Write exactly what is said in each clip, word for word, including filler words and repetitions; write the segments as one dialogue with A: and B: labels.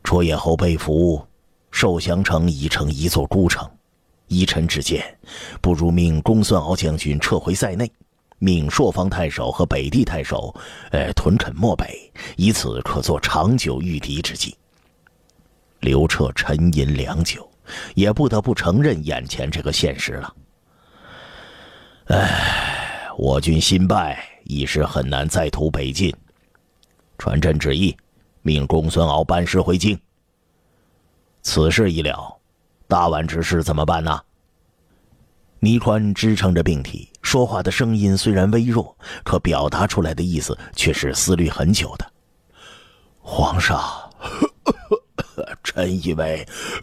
A: 卓野侯被俘，受降城已成一座孤城。依臣之见，不如命公孙敖将军撤回塞内，命朔方太守和北地太守，呃，屯垦漠北，以此可做长久御敌之计。刘彻沉吟良久，也不得不承认眼前这个现实了。唉，我军新败，一时很难再图北进。传朕旨意，命公孙敖班师回京。此事已了，大宛之事怎么办呢？倪宽支撑着病体，说话的声音虽然微弱，可表达出来的意思却是思虑很久的。皇上，臣以为……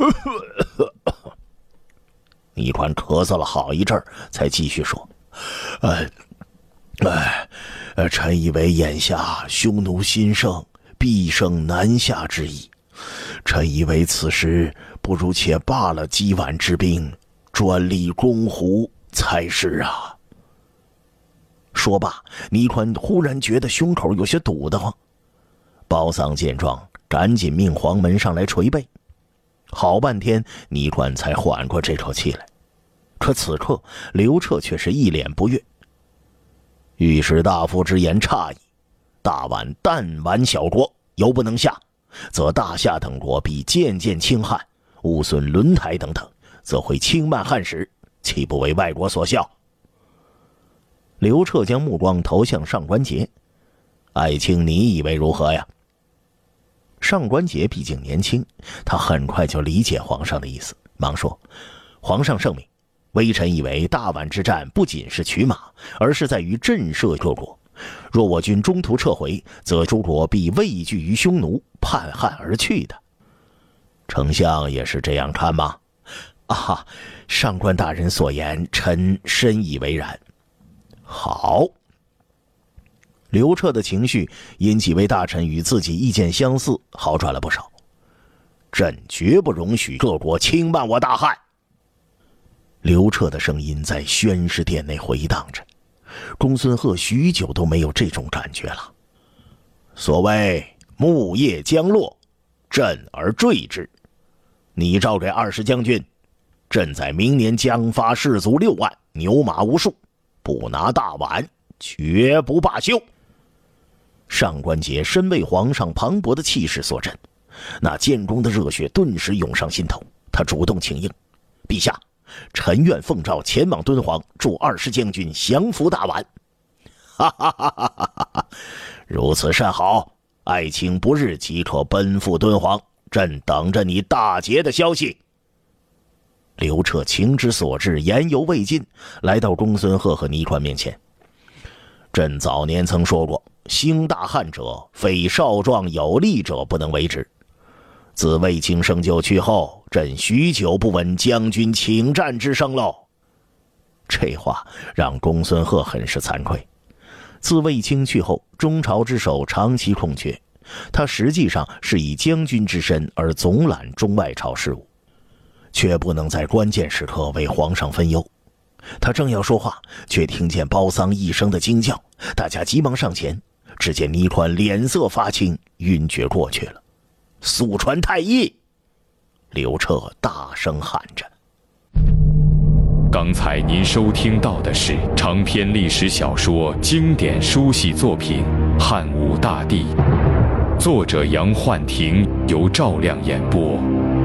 A: 倪宽咳嗽了好一阵，才继续说：“呃，哎、呃，臣以为眼下匈奴兴盛，必胜南下之意。臣以为此时不如且罢了击宛之兵，专立攻胡才是啊。”说罢，倪宽忽然觉得胸口有些堵得慌。包桑见状，赶紧命黄门上来捶背。好半天，倪宽才缓过这口气来。可此刻，刘彻却是一脸不悦。御史大夫之言差矣，大宛弹丸小国，犹不能下，则大夏等国必渐渐轻汉，误损轮台等等，则会轻慢汉室，岂不为外国所笑？刘彻将目光投向上官桀，爱卿你以为如何呀？上官桀毕竟年轻，他很快就理解皇上的意思，忙说：“皇上圣明，微臣以为大宛之战不仅是取马，而是在于震慑各国。若我军中途撤回，则诸国必畏惧于匈奴，叛汉而去的。丞相也是这样看吗？”啊，上官大人所言，臣深以为然。好。刘彻的情绪因几位大臣与自己意见相似，好转了不少。朕绝不容许各国轻慢我大汉。刘彻的声音在宣誓殿内回荡着，公孙贺许久都没有这种感觉了。所谓木叶将落，振而坠之。你诏给二十将军，朕在明年将发士卒六万，牛马无数，不拿大宛，绝不罢休。上官桀深为皇上磅礴的气势所震，那建功的热血顿时涌上心头。他主动请缨：“陛下，臣愿奉诏前往敦煌，助二十将军降服大宛。”哈哈哈哈哈哈！如此甚好，爱卿不日即可奔赴敦煌，朕等着你大捷的消息。刘彻情之所至，言犹未尽，来到公孙贺和倪宽面前。朕早年曾说过，兴大汉者，非少壮有力者不能为之。自卫青生就去后，朕许久不闻将军请战之声喽。这话让公孙贺很是惭愧。自卫青去后，中朝之首长期空缺，他实际上是以将军之身而总揽中外朝事务，却不能在关键时刻为皇上分忧。他正要说话，却听见包桑一声的惊叫，大家急忙上前，只见倪宽脸色发青，晕厥过去了。速传太医！刘彻大声喊着。
B: 刚才您收听到的是长篇历史小说经典书系作品《汉武大帝》，作者杨焕庭，由赵亮演播。